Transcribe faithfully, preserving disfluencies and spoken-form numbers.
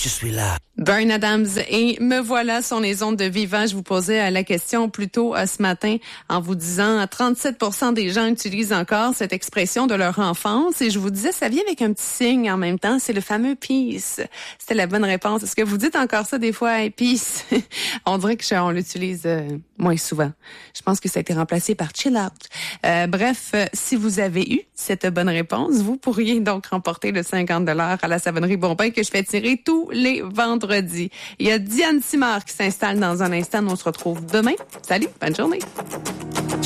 je suis là. Bryan Adams et Me voilà sont les ondes de Vivant. Je vous posais la question plus tôt ce matin en vous disant trente-sept pour cent des gens utilisent encore cette expression de leur enfance et je vous disais ça vient avec un petit signe en même temps, c'est le fameux peace. C'était la bonne réponse. Est-ce que vous dites encore ça des fois, hey, peace? On dirait que on l'utilise euh, moins souvent. Je pense que ça a été remplacé par chill out. Euh, bref, euh, si vous avez eu cette bonne réponse, vous pourriez donc remporter le cinquante dollars à la Savonnerie Bonpain que je fais tirer tous les vendredis. Il y a Diane Simard qui s'installe dans un instant. On se retrouve demain. Salut, bonne journée.